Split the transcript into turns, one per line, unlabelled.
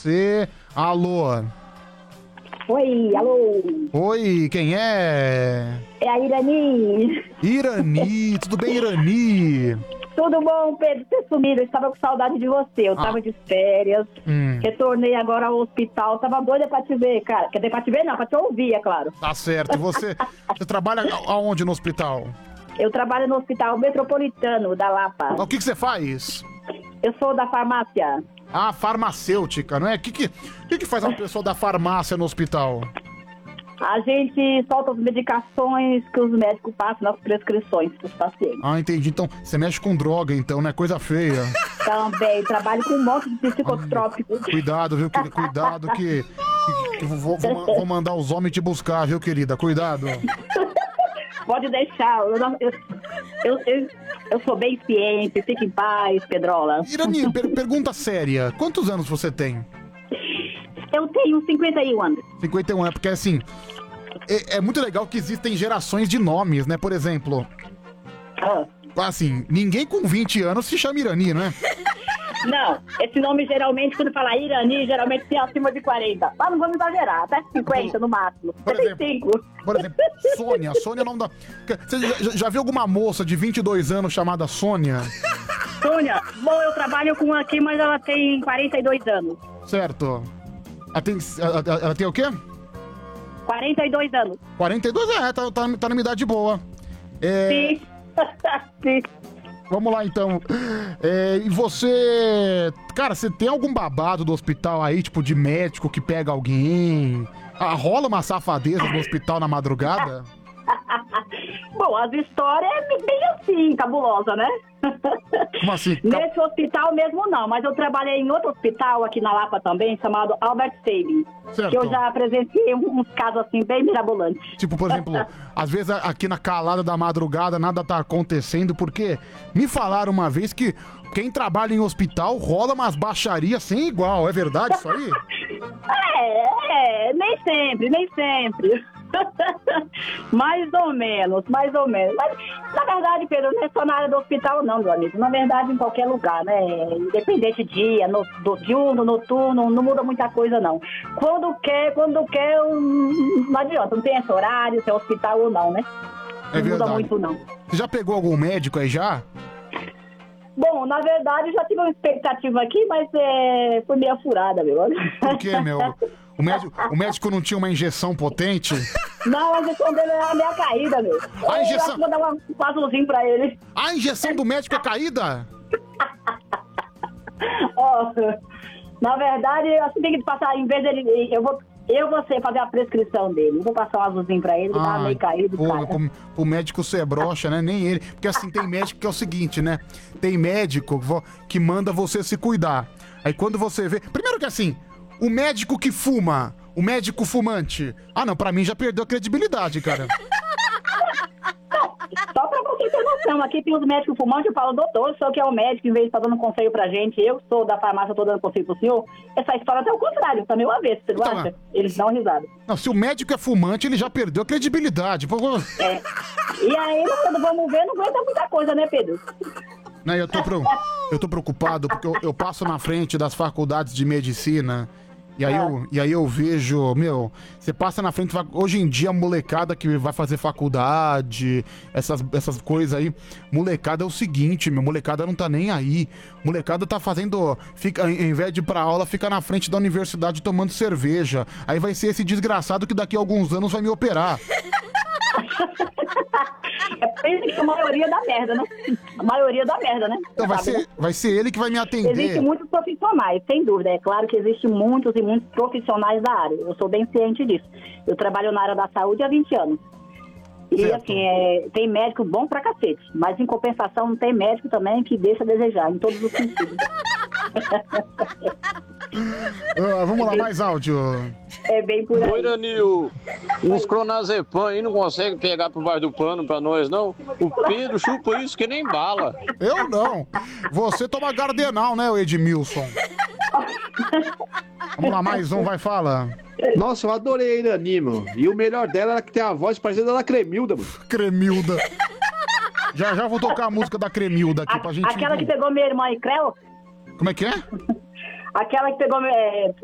você. Alô?
Oi, alô?
Oi, quem é?
É a Irani.
Irani, tudo bem, Irani?
Tudo bom, Pedro? Você sumiu, eu estava com saudade de você. Eu estava de férias, retornei agora ao hospital, tava doida pra te ver, cara. Quer dizer, pra te ver não, pra te ouvir, é claro.
Tá certo. E você trabalha aonde no hospital?
Eu trabalho no Hospital Metropolitano da Lapa.
O que você faz?
Eu sou da farmácia.
Ah, farmacêutica, não é? O que faz uma pessoa da farmácia no hospital?
A gente solta as medicações que os médicos passam nas prescrições para os pacientes.
Ah, entendi. Então, você mexe com droga, então, né? Coisa feia.
Também, trabalho com um monte de psicotrópicos.
Cuidado, viu, querida? Cuidado que vou mandar os homens te buscar, viu, querida? Cuidado.
Pode deixar. Eu sou bem ciente. Fique em paz, Pedrola.
Irani, pergunta séria. Quantos anos você tem?
Eu tenho 51 anos.
51, é porque assim... É muito legal que existem gerações de nomes, né? Por exemplo... Assim, ninguém com 20 anos se chama Irani, né?
Não, esse nome geralmente, quando fala Irani, geralmente tem acima de 40. Mas não vamos exagerar, até 50 no máximo.
Por exemplo, Sônia. Sônia é o nome da... Você já viu alguma moça de 22 anos chamada Sônia?
Sônia? Bom, eu trabalho com uma aqui, mas ela tem 42 anos.
Certo. Ela tem o quê?
42 anos.
42? Tá numa idade boa.
Sim. Sim.
Vamos lá, então. E você... Cara, você tem algum babado do hospital aí, tipo, de médico que pega alguém? Rola uma safadeza no hospital na madrugada?
Bom, as histórias é bem assim, cabulosa, né?
Como assim?
Nesse hospital mesmo não, mas eu trabalhei em outro hospital aqui na Lapa também, chamado Albert Sabin.
Certo.
Que eu já presenciei uns casos assim, bem mirabolantes.
Tipo, por exemplo, às vezes aqui na calada da madrugada nada tá acontecendo, porque me falaram uma vez que quem trabalha em hospital rola umas baixarias sem igual, é verdade isso aí?
Nem sempre. Mais ou menos. Mas, na verdade, Pedro, não é só na área do hospital, não, meu amigo. Na verdade, em qualquer lugar, né? Independente de dia, do diurno, noturno, não muda muita coisa, não. Quando quer, não adianta, não tem esse horário, se é hospital ou não, né?
É verdade.
Muda muito, não.
Você já pegou algum médico aí já?
Bom, na verdade, já tive uma expectativa aqui, mas foi meio furada, meu.
Por quê, meu? O médico não tinha uma injeção potente?
Não, a injeção dele era meio caída, meu.
A injeção...
Eu vou dar um azulzinho pra ele.
A injeção do médico é caída?
Na verdade, assim tem que passar, em vez dele... Eu vou fazer a prescrição dele. Eu vou passar um azulzinho pra ele, que tava meio caído.
Pro médico ser broxa, né? Nem ele. Porque assim, tem médico que é o seguinte, né? Tem médico que manda você se cuidar. Aí quando você vê... Primeiro que assim, o médico que fuma, o médico fumante... Ah, não, pra mim já perdeu a credibilidade, cara.
Só pra você ter noção, aqui tem os médicos fumantes, eu falo, doutor, o senhor que é o médico, em vez de estar dando conselho pra gente, eu sou da farmácia, tô dando conselho pro senhor, essa história tá ao contrário, tá meio avesso, você não acha? Eles dão risada.
Não, se o médico é fumante, ele já perdeu a credibilidade.
E aí, quando vamos ver, não aguenta muita coisa, né, Pedro?
Não, eu tô preocupado, porque eu passo na frente das faculdades de medicina... E aí eu vejo, você passa na frente, hoje em dia a molecada que vai fazer faculdade, essas coisas aí, molecada é o seguinte, molecada não tá nem aí, molecada tá fazendo, em vez de ir pra aula, fica na frente da universidade tomando cerveja, aí vai ser esse desgraçado que daqui a alguns anos vai me operar.
É a maioria da merda, né? A maioria da merda, né?
Então vai ser ele que vai me atender.
Existem muitos profissionais, sem dúvida. É claro que existem muitos e muitos profissionais da área. Eu sou bem ciente disso. Eu trabalho na área da saúde há 20 anos. E
certo.
Assim, tem médico bom pra cacete. Mas em compensação tem médico também que deixa a desejar, em todos os sentidos.
Vamos lá, mais áudio.
É bem por aí.
Oi, Danil. Uns clonazepam aí não consegue pegar por baixo do pano pra nós, não? O Pedro chupa isso que nem bala.
Eu não. Você toma Gardenal, né, o Edmilson? Vamos lá, mais um, vai, fala.
Nossa, eu adorei a Irani, mano. E o melhor dela era que tem a voz parecida da Cremilda, mano.
Cremilda. Já vou tocar a música da Cremilda aqui pra gente...
Aquela que pegou minha irmã e Creu?
Como é que é?
Aquela que pegou